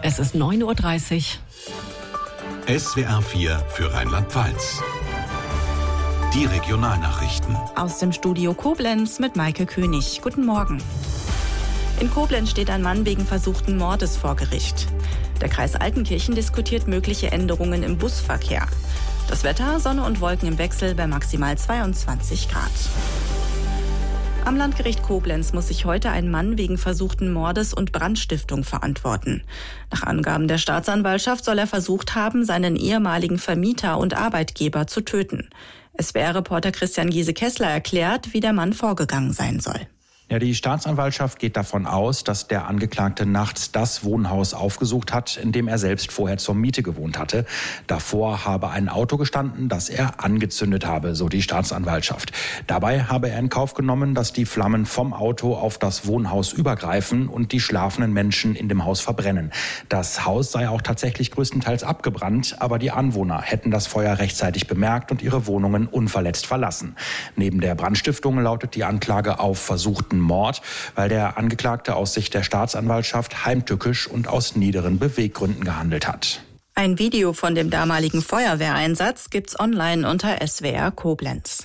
Es ist 9:30 Uhr. SWR 4 für Rheinland-Pfalz. Die Regionalnachrichten. Aus dem Studio Koblenz mit Maike König. Guten Morgen. In Koblenz steht ein Mann wegen versuchten Mordes vor Gericht. Der Kreis Altenkirchen diskutiert mögliche Änderungen im Busverkehr. Das Wetter, Sonne und Wolken im Wechsel bei maximal 22 Grad. Am Landgericht Koblenz muss sich heute ein Mann wegen versuchten Mordes und Brandstiftung verantworten. Nach Angaben der Staatsanwaltschaft soll er versucht haben, seinen ehemaligen Vermieter und Arbeitgeber zu töten. SWR-Reporter Christian Giese-Kessler erklärt, wie der Mann vorgegangen sein soll. Ja, die Staatsanwaltschaft geht davon aus, dass der Angeklagte nachts das Wohnhaus aufgesucht hat, in dem er selbst vorher zur Miete gewohnt hatte. Davor habe ein Auto gestanden, das er angezündet habe, so die Staatsanwaltschaft. Dabei habe er in Kauf genommen, dass die Flammen vom Auto auf das Wohnhaus übergreifen und die schlafenden Menschen in dem Haus verbrennen. Das Haus sei auch tatsächlich größtenteils abgebrannt, aber die Anwohner hätten das Feuer rechtzeitig bemerkt und ihre Wohnungen unverletzt verlassen. Neben der Brandstiftung lautet die Anklage auf versuchten Mord, weil der Angeklagte aus Sicht der Staatsanwaltschaft heimtückisch und aus niederen Beweggründen gehandelt hat. Ein Video von dem damaligen Feuerwehreinsatz gibt's online unter SWR Koblenz.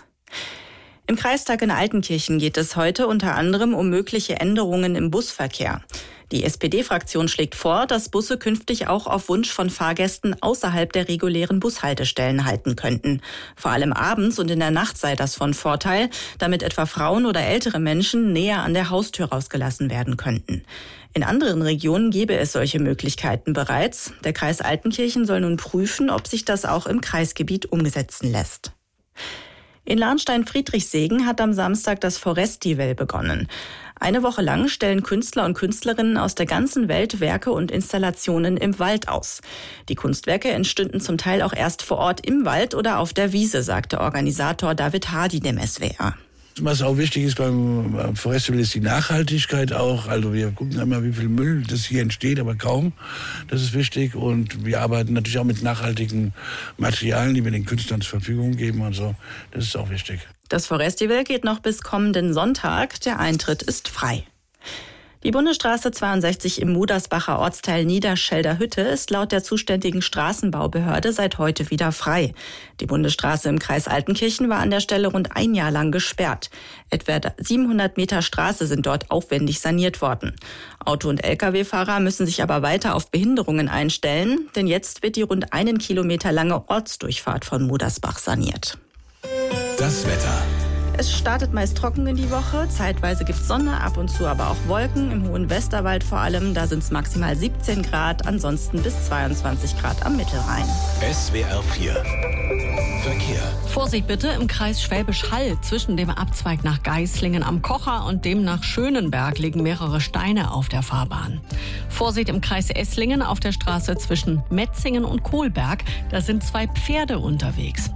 Im Kreistag in Altenkirchen geht es heute unter anderem um mögliche Änderungen im Busverkehr. Die SPD-Fraktion schlägt vor, dass Busse künftig auch auf Wunsch von Fahrgästen außerhalb der regulären Bushaltestellen halten könnten. Vor allem abends und in der Nacht sei das von Vorteil, damit etwa Frauen oder ältere Menschen näher an der Haustür rausgelassen werden könnten. In anderen Regionen gäbe es solche Möglichkeiten bereits. Der Kreis Altenkirchen soll nun prüfen, ob sich das auch im Kreisgebiet umsetzen lässt. In Lahnstein-Friedrichsegen hat am Samstag das Forestival begonnen. Eine Woche lang stellen Künstler und Künstlerinnen aus der ganzen Welt Werke und Installationen im Wald aus. Die Kunstwerke entstünden zum Teil auch erst vor Ort im Wald oder auf der Wiese, sagte Organisator David Hardy dem SWR. Was auch wichtig ist beim Festival ist die Nachhaltigkeit auch. Also wir gucken immer, wie viel Müll das hier entsteht, aber kaum. Das ist wichtig. Und wir arbeiten natürlich auch mit nachhaltigen Materialien, die wir den Künstlern zur Verfügung geben und so. Das ist auch wichtig. Das Festival geht noch bis kommenden Sonntag. Der Eintritt ist frei. Die Bundesstraße 62 im Mudersbacher Ortsteil Niederschelder Hütte ist laut der zuständigen Straßenbaubehörde seit heute wieder frei. Die Bundesstraße im Kreis Altenkirchen war an der Stelle rund ein Jahr lang gesperrt. Etwa 700 Meter Straße sind dort aufwendig saniert worden. Auto- und Lkw-Fahrer müssen sich aber weiter auf Behinderungen einstellen, denn jetzt wird die rund 1 Kilometer lange Ortsdurchfahrt von Mudersbach saniert. Das Wetter. Es startet meist trocken in die Woche, zeitweise gibt's Sonne, ab und zu aber auch Wolken, im hohen Westerwald vor allem, da sind es maximal 17 Grad, ansonsten bis 22 Grad am Mittelrhein. SWR 4 Verkehr. Vorsicht bitte im Kreis Schwäbisch Hall. Zwischen dem Abzweig nach Geislingen am Kocher und dem nach Schönenberg liegen mehrere Steine auf der Fahrbahn. Vorsicht im Kreis Esslingen auf der Straße zwischen Metzingen und Kohlberg. Da sind 2 Pferde unterwegs.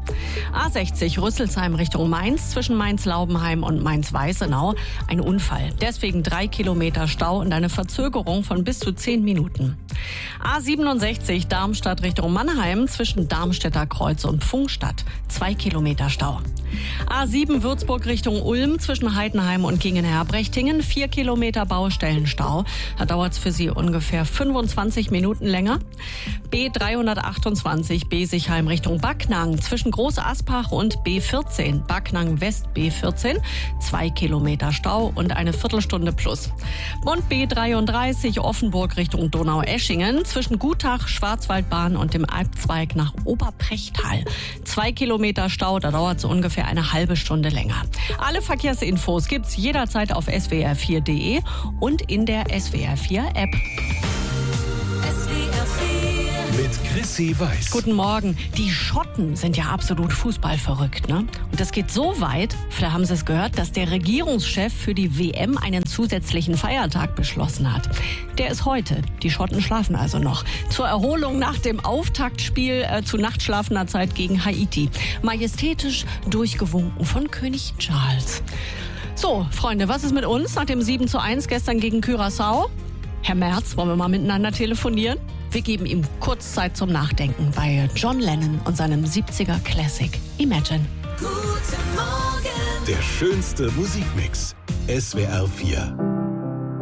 A60 Rüsselsheim Richtung Mainz zwischen Mainz-Laubenheim und Mainz-Weißenau. Ein Unfall. Deswegen 3 Kilometer Stau und eine Verzögerung von bis zu 10 Minuten. A67 Darmstadt Richtung Mannheim zwischen Darmstädter Kreuz und Pfungstadt. 2 Kilometer Stau. A7 Würzburg Richtung Ulm zwischen Heidenheim und Gingen-Herbrechtingen. 4 Kilometer Baustellenstau. Da dauert es für Sie ungefähr 25 Minuten länger. B328 Besigheim Richtung Backnang zwischen Groß-Aspach und B14. Backnang West B14. 2 Kilometer Stau und eine Viertelstunde plus. Und B33 Offenburg Richtung Donaueschingen zwischen Gutach, Schwarzwaldbahn und dem Albzweig nach Oberprechtal. 2 Kilometer Stau, da dauert es ungefähr eine halbe Stunde länger. Alle Verkehrsinfos gibt's jederzeit auf swr4.de und in der SWR4 App. Mit Chrissy Weiß. Guten Morgen. Die Schotten sind ja absolut fußballverrückt, ne? Und das geht so weit, vielleicht haben Sie es gehört, dass der Regierungschef für die WM einen zusätzlichen Feiertag beschlossen hat. Der ist heute. Die Schotten schlafen also noch. Zur Erholung nach dem Auftaktspiel zu nachtschlafender Zeit gegen Haiti. Majestätisch durchgewunken von König Charles. So, Freunde, was ist mit uns nach dem 7:1 gestern gegen Curaçao? Herr Merz, wollen wir mal miteinander telefonieren? Wir geben ihm kurz Zeit zum Nachdenken bei John Lennon und seinem 70er Classic Imagine. Guten Morgen. Der schönste Musikmix. SWR 4.